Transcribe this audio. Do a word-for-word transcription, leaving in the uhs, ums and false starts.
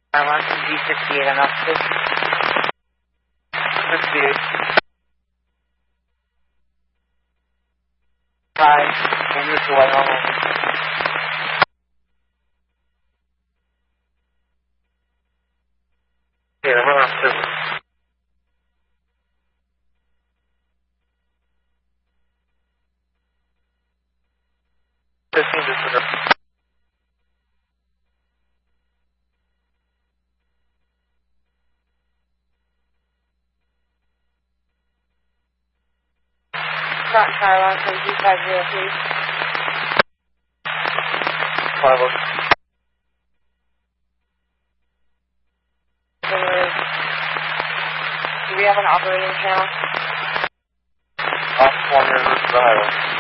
I want some G fifty-eight on officer. fifty-eight. Five. And this is white home. Yeah, I'm on two. fifteen to Front Charlotte from G five zero three. Five oh. Do we have an operating channel? Off one, this is the highway.